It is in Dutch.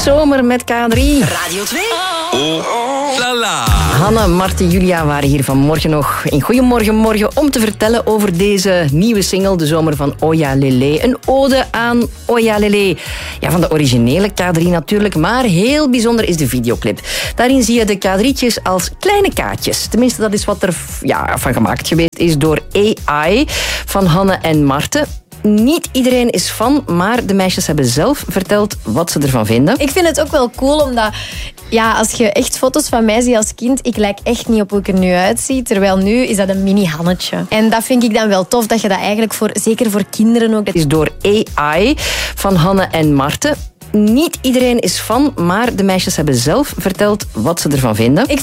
zomer met K3. Radio 2. Oh, la la. Hanne, Marten, Julia waren hier vanmorgen nog in Goedemorgen Morgen om te vertellen over deze nieuwe single, De Zomer van Oja Lele. Een ode aan Oja Lele. Ja, van de originele K3 natuurlijk, maar heel bijzonder is de videoclip. Daarin zie je de K3'tjes als kleine kaartjes. Tenminste, dat is wat er van gemaakt geweest is door AI van Hanne en Marten. Niet iedereen is fan, maar de meisjes hebben zelf verteld wat ze ervan vinden. Ik vind het ook wel cool, omdat als je echt foto's van mij ziet als kind, ik lijk echt niet op hoe ik er nu uitzie. Terwijl nu is dat een mini-Hannetje. En dat vind ik dan wel tof, dat je dat eigenlijk zeker voor kinderen ook... Dat is door AI van Hanne en Marten. Niet iedereen is fan, maar de meisjes hebben zelf verteld wat ze ervan vinden.